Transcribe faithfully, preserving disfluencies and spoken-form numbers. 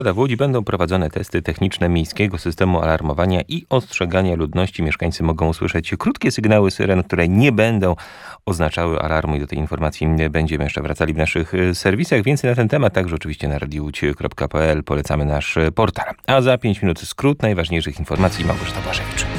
W Łodzi będą prowadzone testy techniczne miejskiego systemu alarmowania i ostrzegania ludności. Mieszkańcy mogą usłyszeć krótkie sygnały syren, które nie będą oznaczały alarmu i do tej informacji będziemy jeszcze wracali w naszych serwisach. Więcej na ten temat także oczywiście na radio łódź kropka p l. Polecamy nasz portal. A za pięć minut skrót najważniejszych informacji. Małgorzata Błaszewicz.